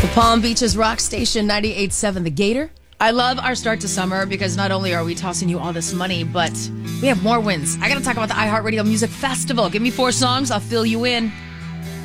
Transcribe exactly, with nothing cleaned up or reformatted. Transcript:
The Palm Beaches Rock Station ninety-eight point seven, The Gator. I love our start to summer because not only are we tossing you all this money, but we have more wins. I got to talk about the iHeartRadio Music Festival. Give me four songs, I'll fill you in.